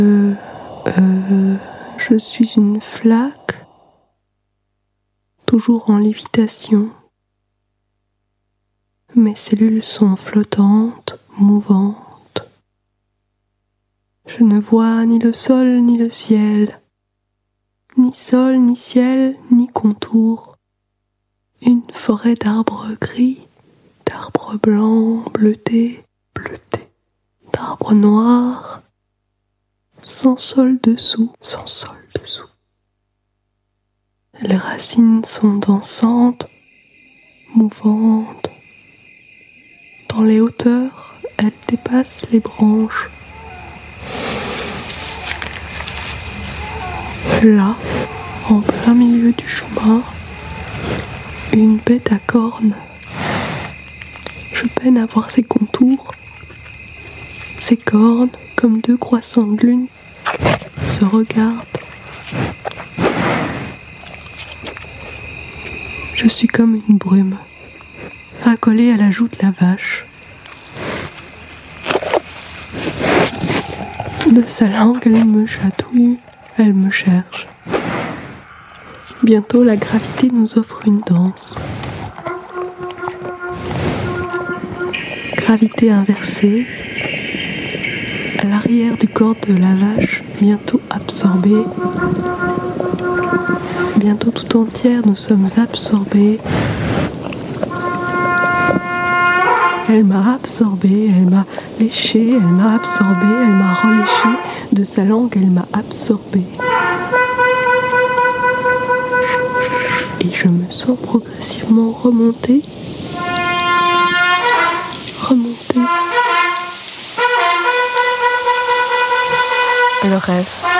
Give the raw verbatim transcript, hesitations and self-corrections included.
Euh, euh, je suis une flaque, toujours en lévitation. Mes cellules sont flottantes, mouvantes. Je ne vois ni le sol ni le ciel, ni sol ni ciel ni contour. Une forêt d'arbres gris, d'arbres blancs, bleutés, bleutés, d'arbres noirs, sans sol dessous, sans sol dessous. Les racines sont dansantes, mouvantes. Dans les hauteurs, elles dépassent les branches. Là, en plein milieu du chemin, une bête à cornes. Je peine à voir ses contours. Ses cornes, comme deux croissants de lune, se regardent. Je suis comme une brume, accolée à la joue de la vache. De sa langue, elle me chatouille, elle me cherche. Bientôt, la gravité nous offre une danse. Gravité inversée, à l'arrière du corps de la vache, bientôt absorbée. Bientôt tout entière, nous sommes absorbés. Elle m'a absorbée, elle m'a léché, elle m'a absorbée, elle m'a reléché. De sa langue, elle m'a absorbée. Et je me sens progressivement remonter, remonter. Le rêve.